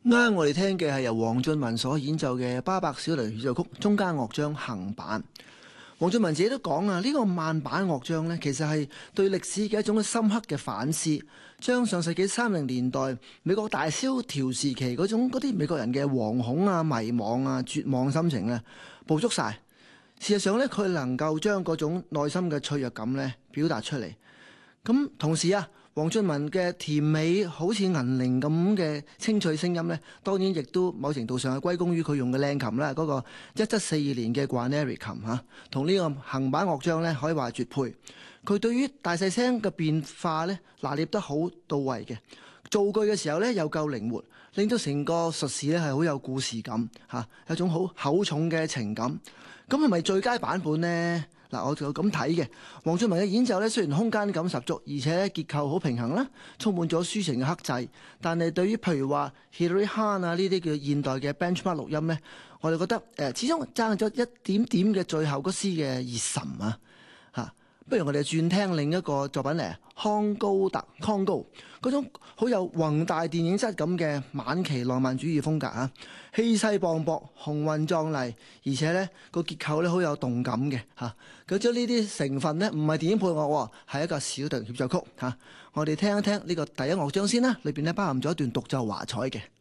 啱我哋聽嘅係由黃俊文所演奏嘅巴伯小提協奏曲中間樂章行板。黃俊文自己都講啊，呢個慢板樂章呢，其實係對歷史嘅一種深刻嘅反思，將上世紀30年代美國大蕭條時期嗰啲美國人嘅惶恐啊、迷惘啊、絕望心情呢，捕捉晒。事實上呢，佢能夠將嗰種內心嘅脆弱感呢表達出嚟。咁同時啊，黃俊文嘅甜美好似銀鈴咁嘅清脆聲音呢，當然亦都某程度上係歸功於佢用嘅靚琴啦，嗰個1742年嘅 Guarneri 琴嚇，同呢個行板樂章呢可以話絕配。佢對於大細聲嘅變化呢，拿捏得好到位嘅，造句嘅時候呢又夠靈活，令到成個術士呢係好有故事感嚇，有種好厚重嘅情感。咁係咪最佳版本呢？嗱，我就咁睇嘅。黃俊文嘅演奏咧，雖然空間感十足，而且咧結構好平衡啦，充滿咗抒情嘅克制。但係對於譬如話 Hilary Hahn 啊呢啲叫現代嘅 benchmark 錄音咧，我哋覺得始終爭咗一點點嘅最後嗰絲嘅熱忱啊嚇。不如我哋轉聽另一個作品嚟，康高嗰種好有宏大電影質感嘅晚期浪漫主義風格啊，氣勢磅礴、雄渾壯麗，而且呢個結構呢好有動感嘅嚇。佢將呢啲成分呢唔係電影配樂，係一個小提協奏曲嚇。我哋聽一聽呢個第一樂章先啦，裏邊呢包含咗一段獨奏華彩嘅。